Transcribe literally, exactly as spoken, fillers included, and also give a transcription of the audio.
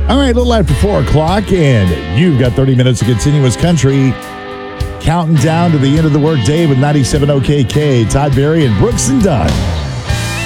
All right, a little after four o'clock, and you've got thirty minutes of continuous country counting down to the end of the workday with ninety-seven O K K. Todd Berry and Brooks and Dunn.